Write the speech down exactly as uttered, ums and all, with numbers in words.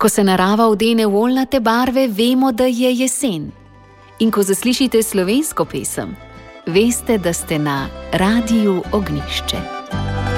Ko se narava odene v oljnate barve, vemo, da je jesen. In ko zaslišite slovensko pesem, veste, da ste na Radiu Ognjišče.